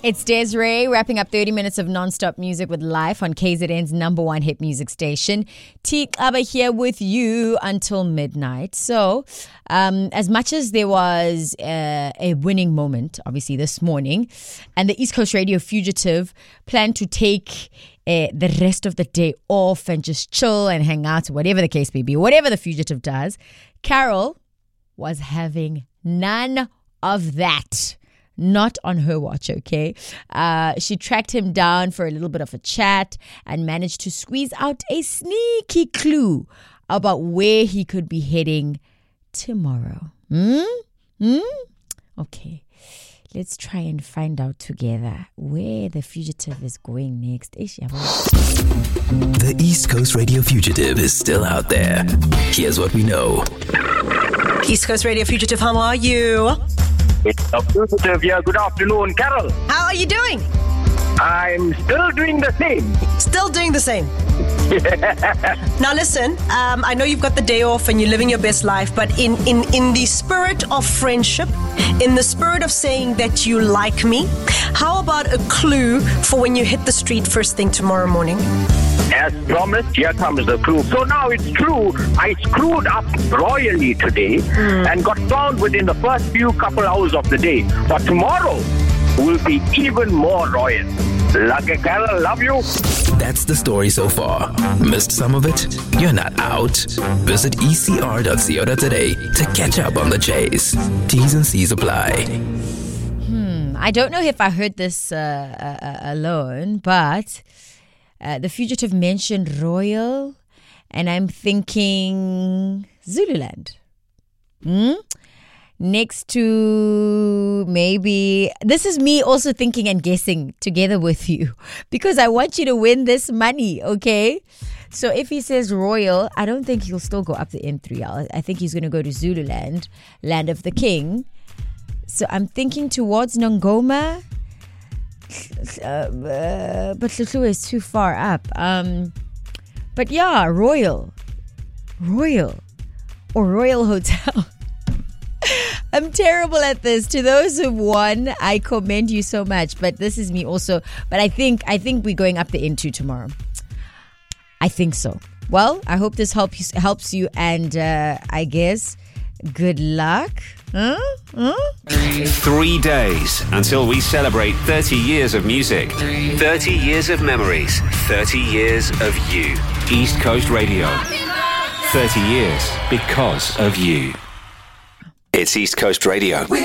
It's Desiree wrapping up 30 minutes of non-stop music with Life on KZN's #1 hit music station. Tikaba here with you until midnight. So, as much as there was a winning moment, obviously this morning, and the East Coast Radio Fugitive planned to take the rest of the day off and just chill and hang out, whatever the case may be, whatever the Fugitive does, Carol was having none of that. Not on her watch, okay? She tracked him down for a little bit of a chat and managed to squeeze out a sneaky clue about where he could be heading tomorrow. Okay, let's try and find out together where the Fugitive is going next. The East Coast Radio Fugitive is still out there. Here's what we know. East Coast Radio Fugitive, how are you? It's a Fugitive here. Good afternoon, Carol. How are you doing? I'm still doing the same. Still doing the same. Now listen, I know you've got the day off and you're living your best life, but in the spirit of friendship, in the spirit of saying that you like me, how about a clue for when you hit the street first thing tomorrow morning? As promised, here comes the clue. So now it's true, I screwed up royally today and got found within the first few couple hours of the day. But tomorrow will be even more royal. Lucky Carol, love you. That's the story so far. Missed some of it? You're not out. Visit ecr.co.za to catch up on the chase. T's and C's apply. I don't know if I heard this alone, but the Fugitive mentioned royal, and I'm thinking Zululand. Next to maybe, this is me also thinking and guessing together with you because I want you to win this money, okay? So if he says royal, I don't think he'll still go up the N3. I think he's going to go to Zululand, land of the king. So I'm thinking towards Nongoma, but Hlutlu is too far up. But yeah, royal or Royal Hotel. I'm terrible at this. To those who've won, I commend you so much. But this is me also. But I think we're going up the N2 tomorrow. I think so. Well, I hope this helps you, and I guess good luck. 3 days until we celebrate 30 years of music, 30 years of memories, 30 years of you. East Coast Radio. 30 years because of you. It's East Coast Radio.